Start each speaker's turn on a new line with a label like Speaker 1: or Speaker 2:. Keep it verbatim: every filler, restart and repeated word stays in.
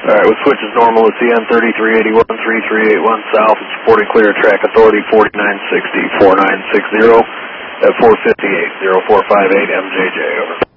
Speaker 1: All right, we'll switch as normal. It's the N thirty-three eighty-one, thirty-three eighty-one south. It's reporting clear track authority forty-nine sixty, forty-nine sixty at four fifty-eight, zero four five eight M J J, over.